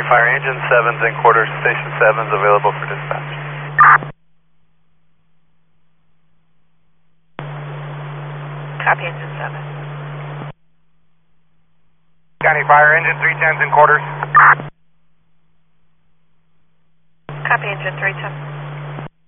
Fire, engine 7's in quarters, station 7's available for dispatch. Copy, engine 7. County Fire, engine 310's in quarters. Copy, engine 310.